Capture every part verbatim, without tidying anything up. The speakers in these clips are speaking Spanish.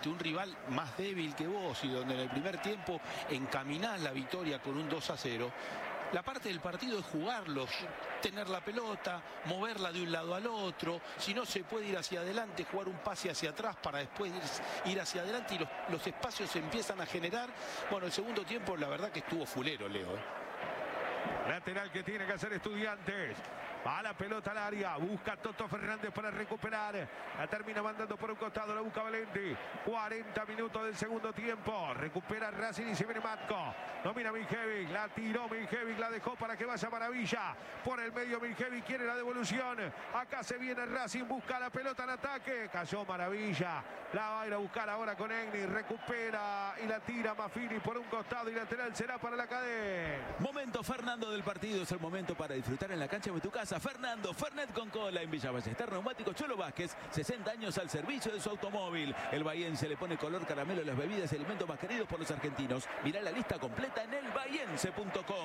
ante un rival más débil que vos y donde en el primer tiempo encaminás la victoria con un dos a cero, la parte del partido es jugarlos, tener la pelota, moverla de un lado al otro. Si no se puede ir hacia adelante, jugar un pase hacia atrás para después ir, ir hacia adelante y los, los espacios se empiezan a generar. Bueno, el segundo tiempo la verdad que estuvo fulero, Leo. ¿eh? Lateral que tiene que hacer Estudiantes. Va la pelota al área. Busca Toto Fernández para recuperar. La termina mandando por un costado. La busca Valenti. cuarenta minutos del segundo tiempo. Recupera Racing y se viene Matko. Domina Miljevic. La tiró Miljevic. La dejó para que vaya Maravilla. Por el medio Miljevic quiere la devolución. Acá se viene Racing. Busca la pelota en ataque. Cayó Maravilla. La va a ir a buscar ahora con Egni. Recupera y la tira Maffini por un costado. Y lateral será para la cadena. Momento Fernando del partido. Es el momento para disfrutar en la cancha de tu casa. Fernando Fernet con cola en Villa Ballester. Neumático Cholo Vázquez, sesenta años al servicio de su automóvil. El bahiense le pone color caramelo a las bebidas y alimentos más queridos por los argentinos. Mirá la lista completa en el bahiense punto com.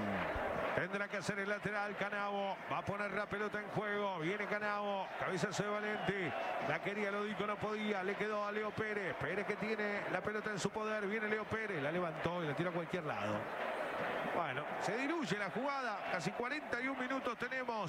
Tendrá que hacer el lateral Canavo. Va a poner la pelota en juego. Viene Canavo. Cabezazo de Valenti. La quería Lodico, no podía. Le quedó a Leo Pérez. Pérez que tiene la pelota en su poder. Viene Leo Pérez. La levantó y la tira a cualquier lado. Bueno, se diluye la jugada. Casi cuarenta y un minutos tenemos.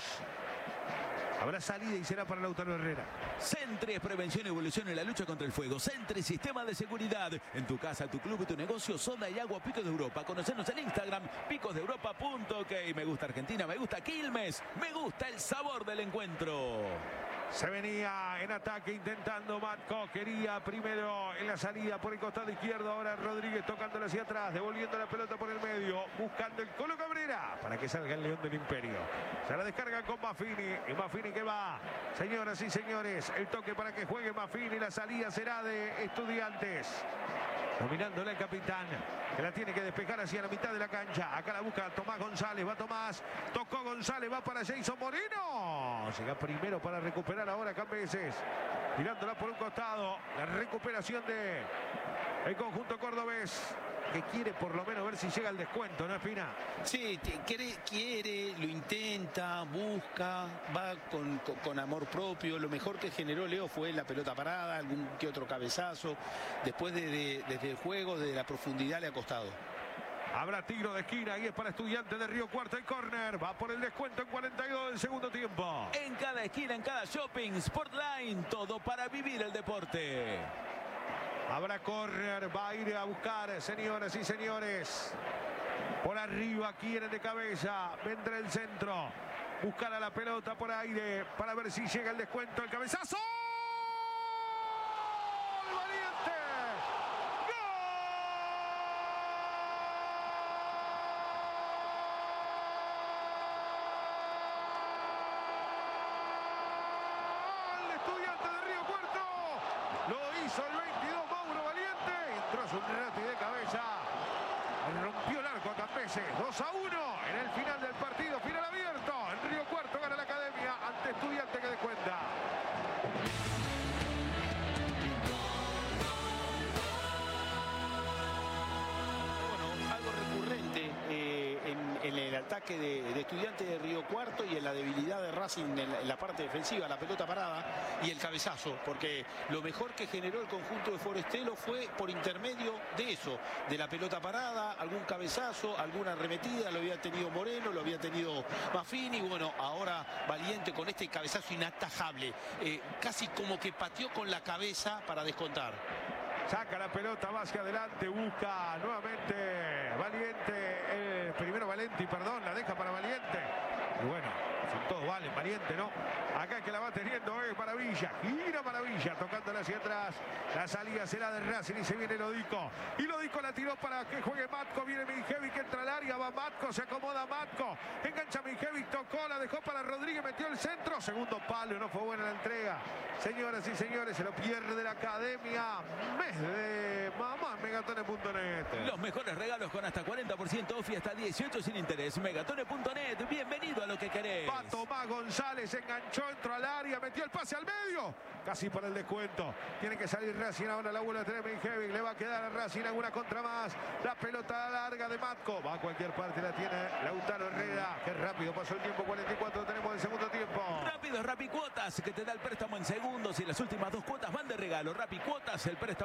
Habrá salida y será para Lautaro Herrera. Centres, prevención y evolución en la lucha contra el fuego. Centres, sistema de seguridad. En tu casa, tu club y tu negocio, zona y agua Picos de Europa. Conocernos en Instagram, picos de europa punto ok. Me gusta Argentina, me gusta Quilmes, me gusta el sabor del encuentro. Se venía en ataque intentando Matko. Quería primero en la salida por el costado izquierdo. Ahora Rodríguez tocándole hacia atrás. Devolviendo la pelota por el medio. Buscando el Colo Cabrera para que salga el León del Imperio. Se la descargan con Maffini. Y Maffini que va. Señoras y señores, el toque para que juegue Maffini. La salida será de Estudiantes. Dominándola el capitán, que la tiene que despejar hacia la mitad de la cancha. Acá la busca Tomás González. Va Tomás. Tocó González. Va para Jason Moreno. Llega primero para recuperar ahora Cambeses. Tirándola por un costado. La recuperación de el conjunto cordobés, que quiere por lo menos ver si llega al descuento, ¿no, Espina? Sí, quiere, quiere, lo intenta, busca, va con, con, con amor propio. Lo mejor que generó Leo fue la pelota parada, algún que otro cabezazo. Después de, de, desde el juego, desde la profundidad le ha costado. Habrá tiro de esquina y es para Estudiantes de Río Cuarto. El córner va por el descuento en cuarenta y dos del segundo tiempo. En cada esquina, en cada shopping, Sportline, todo para vivir el deporte. Habrá córner, va a ir a buscar, señoras y señores. Por arriba quieren de cabeza, vendrá el centro. Buscará la pelota por aire para ver si llega el descuento. El cabezazo. Un rato y de cabeza rompió el arco a Cambeses. dos a uno en el final del partido, final abierto. En Río Cuarto gana la Academia ante Estudiantes que descuenta. Bueno, algo recurrente eh, en, en el ataque de, de Estudiantes de Río Cuarto y en la debilidad de Racing en la, en la parte defensiva, la pelota parada y el cabezazo, porque lo mejor que generó el conjunto de Forestelo fue por intermedio de eso, de la pelota parada, algún cabezazo, alguna arremetida. Lo había tenido Moreno, lo había tenido Maffini. Bueno, ahora Valiente con este cabezazo inatajable, eh, casi como que pateó con la cabeza para descontar. Saca la pelota más hacia adelante, busca nuevamente Valiente, eh, primero Valenti, perdón, la deja para Valiente. Y bueno, son todos valen, Valiente, ¿no? Acá que la va teniendo es Maravilla, gira Maravilla, tocándola hacia atrás. La salida será de Racing y se viene Lodico. Y Lodico la tiró para que juegue Matko, viene Miljevic que entra al área, va Matko, se acomoda Matko. Engancha Miljevic, tocó, la dejó para Rodríguez, metió el centro, segundo palo, no fue buena la entrega. Señoras y señores, se lo pierde la Academia. Mes de mamá, megatones punto net. Los mejores regalos con hasta cuarenta por ciento off y hasta dieciocho sin interés. megatones punto net, bienvenido a lo que querés. Va Tomás González, enganchó, entró al área, metió el pase al medio. Casi para el descuento. Tiene que salir Racing, ahora la vuelve a tener Miljevic. Le va a quedar a Racing alguna contra más. La pelota larga de Matko. Va a cualquier parte, la tiene Lautaro Herrera. Qué rápido pasó el tiempo, cuarenta y cuatro tenemos el segundo tiempo. Rápido, Rapicuotas, que te da el préstamo en segundos y las últimas dos cuotas van de regalo. Rapicuotas, el préstamo